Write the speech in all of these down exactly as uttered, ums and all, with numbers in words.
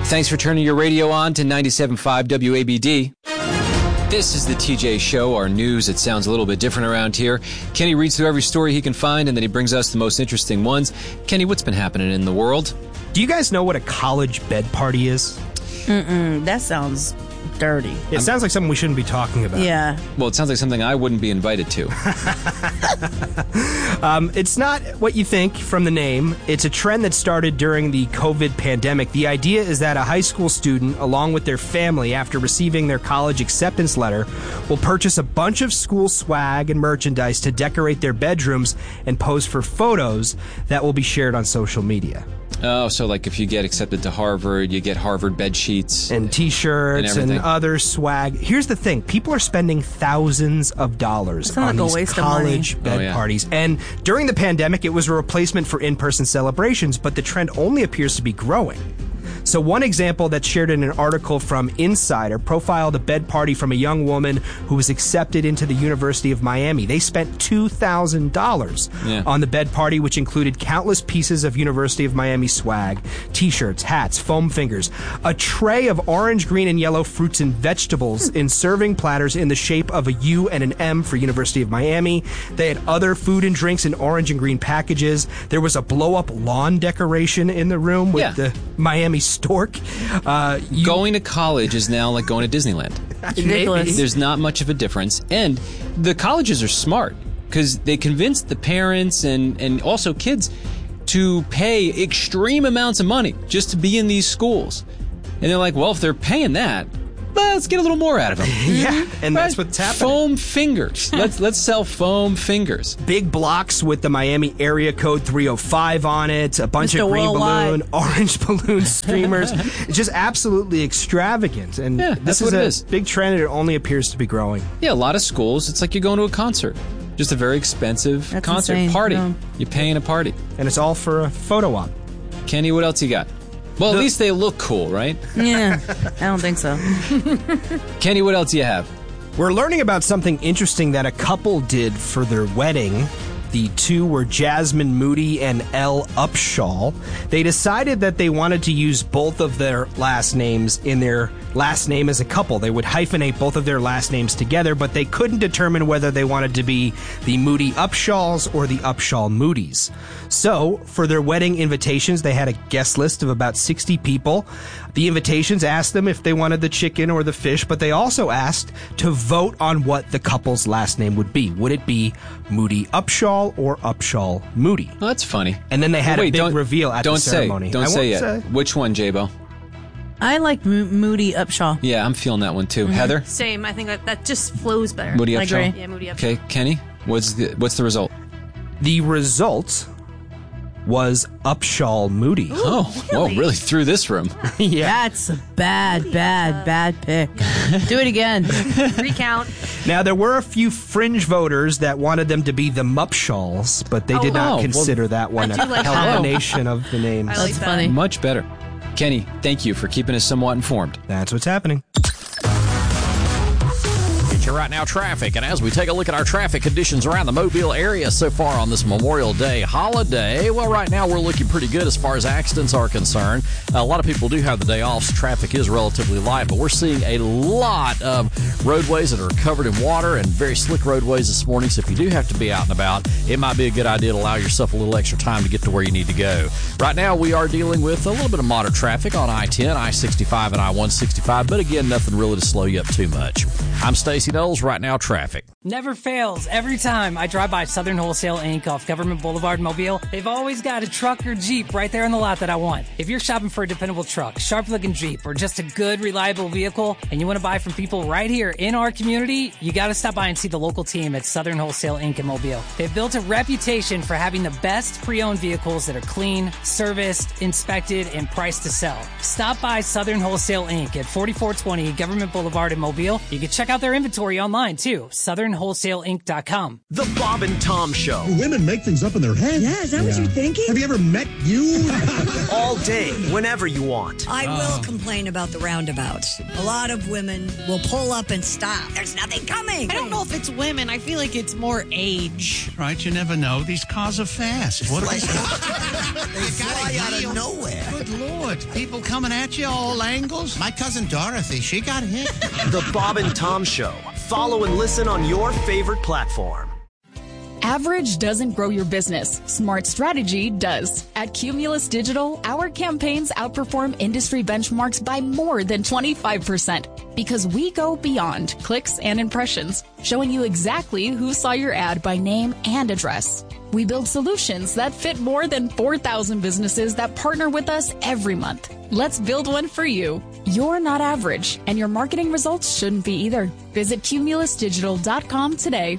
Thanks for turning your radio on to ninety-seven point five W A B D. This is the T J Show, our news. It sounds a little bit different around here. Kenny reads through every story he can find, and then he brings us the most interesting ones. Kenny, what's been happening in the world? Do you guys know what a college bed party is? Mm-mm, that sounds dirty. It I'm, sounds like something we shouldn't be talking about. Yeah. Well, it sounds like something I wouldn't be invited to. um, it's not what you think from the name. It's a trend that started during the COVID pandemic. The idea is that a high school student, along with their family, after receiving their college acceptance letter, will purchase a bunch of school swag and merchandise to decorate their bedrooms and pose for photos that will be shared on social media. Oh, so like if you get accepted to Harvard, you get Harvard bed sheets. And t-shirts and, and other swag. Here's the thing. People are spending thousands of dollars on like these college bed oh, yeah. parties. And during the pandemic, it was a replacement for in-person celebrations, but the trend only appears to be growing. So one example that's shared in an article from Insider profiled a bed party from a young woman who was accepted into the University of Miami. They spent two thousand dollars yeah. on the bed party, which included countless pieces of University of Miami swag, t-shirts, hats, foam fingers, a tray of orange, green, and yellow fruits and vegetables in serving platters in the shape of a U and an M for University of Miami. They had other food and drinks in orange and green packages. There was a blow-up lawn decoration in the room with yeah. the Miami stork. Uh, you, going to college is now like going to Disneyland. Ridiculous. There's not much of a difference. And the colleges are smart because they convinced the parents and, and also kids to pay extreme amounts of money just to be in these schools. And they're like, well, if they're paying that, well, let's get a little more out of them. Yeah, and that's Right? what's happening. Foam fingers. let's let's sell foam fingers. Big blocks with the Miami area code three oh five on it, a bunch Mister of green Worldwide. balloon, orange balloon streamers. It's just absolutely extravagant. And Yeah, this that's is what a it is. big trend, and it only appears to be growing. Yeah, a lot of schools, it's like you're going to a concert. Just a very expensive That's concert insane. party. No. You're paying a party. And it's all for a photo op. Kenny, what else you got? Well, The- at least they look cool, right? Yeah, I don't think so. Kenny, what else do you have? We're learning about something interesting that a couple did for their wedding. The two were Jasmine Moody and Elle Upshaw. They decided that they wanted to use both of their last names in their last name as a couple. They would hyphenate both of their last names together, but they couldn't determine whether they wanted to be the Moody Upshaws or the Upshaw Moodies. So, for their wedding invitations, they had a guest list of about sixty people. The invitations asked them if they wanted the chicken or the fish, but they also asked to vote on what the couple's last name would be. Would it be Moody Upshaw or Upshaw Moody? Well, that's funny. And then they had Wait, a big don't, reveal at don't the ceremony. Say, don't I say won't yet. say. Which one, J-Bo? I like Mo- Moody Upshaw. Yeah, I'm feeling that one too. Mm-hmm. Heather? Same. I think that, that just flows better. Moody I Upshaw? agree. Yeah, Moody Upshaw. Okay, Kenny, what's the what's the result? The result was Upshaw Moody. Oh, well, really through this room. Yeah. That's a bad, bad, bad pick. Do it again. Recount. Now, there were a few fringe voters that wanted them to be the Mupshaws, but they did Oh, not oh, well, consider that one I a do like that. combination of the names. I like That's that. funny. Much better. Kenny, thank you for keeping us somewhat informed. That's what's happening. Your right now traffic, and as we take a look at our traffic conditions around the Mobile area so far on this Memorial Day holiday, well, right now we're looking pretty good as far as accidents are concerned. A lot of people do have the day off, so traffic is relatively light, but we're seeing a lot of roadways that are covered in water and very slick roadways this morning, so if you do have to be out and about, it might be a good idea to allow yourself a little extra time to get to where you need to go. Right now we are dealing with a little bit of moderate traffic on I ten, I sixty-five, and I one sixty-five, but again, nothing really to slow you up too much. I'm Stacey Knowles, right now traffic. Never fails. Every time I drive by Southern Wholesale Incorporated off Government Boulevard, Mobile, they've always got a truck or Jeep right there in the lot that I want. If you're shopping for a dependable truck, sharp-looking Jeep, or just a good, reliable vehicle, and you want to buy from people right here in our community, you got to stop by and see the local team at Southern Wholesale Incorporated in Mobile. They've built a reputation for having the best pre-owned vehicles that are clean, serviced, inspected, and priced to sell. Stop by Southern Wholesale Incorporated at forty-four twenty Government Boulevard in Mobile. You can check Check out their inventory online, too. southern wholesale inc dot com. The Bob and Tom Show. Women make things up in their heads. Yeah, is that yeah. what you're thinking? Have you ever met you? All day, whenever you want. I will complain about the roundabouts. A lot of women will pull up and stop. There's nothing coming. I don't know if it's women. I feel like it's more age. Right, you never know. These cars are fast. What they fly out of nowhere. Good Lord. People coming at you all angles. My cousin Dorothy, she got hit. The Bob and Tom Show. Follow and listen on your favorite platform. Average doesn't grow your business. Smart strategy does. At Cumulus Digital, our campaigns outperform industry benchmarks by more than twenty-five percent because we go beyond clicks and impressions, showing you exactly who saw your ad by name and address. We build solutions that fit more than four thousand businesses that partner with us every month. Let's build one for you. You're not average, and your marketing results shouldn't be either. Visit cumulus digital dot com today.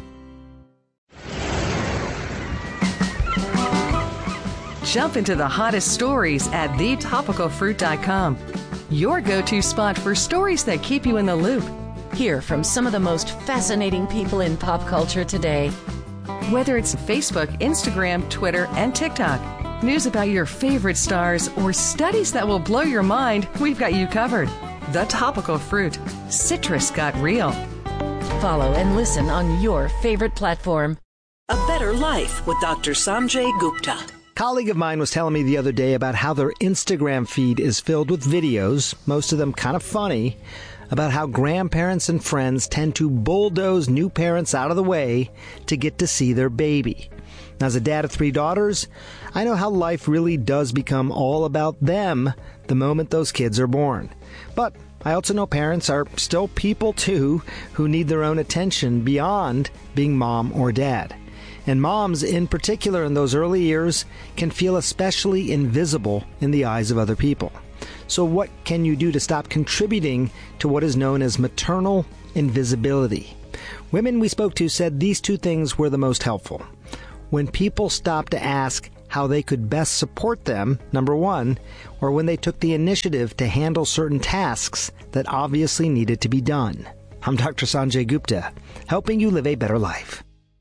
Jump into the hottest stories at the topical fruit dot com. Your go-to spot for stories that keep you in the loop. Hear from some of the most fascinating people in pop culture today. Whether it's Facebook, Instagram, Twitter, and TikTok, news about your favorite stars, or studies that will blow your mind, we've got you covered. The Topical Fruit. Citrus got real. Follow and listen on your favorite platform. A Better Life with Doctor Sanjay Gupta. A colleague of mine was telling me the other day about how their Instagram feed is filled with videos, most of them kind of funny, about how grandparents and friends tend to bulldoze new parents out of the way to get to see their baby. Now, as a dad of three daughters, I know how life really does become all about them the moment those kids are born. But I also know parents are still people, too, who need their own attention beyond being mom or dad. And moms, in particular in those early years, can feel especially invisible in the eyes of other people. So what can you do to stop contributing to what is known as maternal invisibility? Women we spoke to said these two things were the most helpful. When people stopped to ask how they could best support them, number one, or when they took the initiative to handle certain tasks that obviously needed to be done. I'm Doctor Sanjay Gupta, helping you live a better life.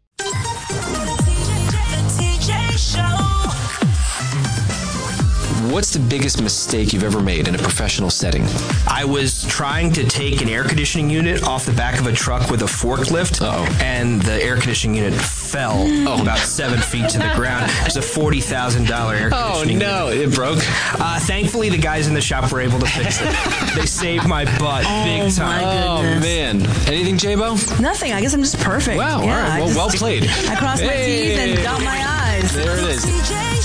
What's the biggest mistake you've ever made in a professional setting? I was trying to take an air conditioning unit off the back of a truck with a forklift, Uh-oh. and the air conditioning unit fell oh. about seven feet to the ground. It was a forty thousand dollars air conditioning Oh, no. unit. It broke? Uh, thankfully, the guys in the shop were able to fix it. They saved my butt oh, big time. Oh, man. Anything, J-Bo? Nothing. I guess I'm just perfect. Wow. Yeah, all right. Well, just, well played. I crossed hey. my T's and dot my I's. There it is.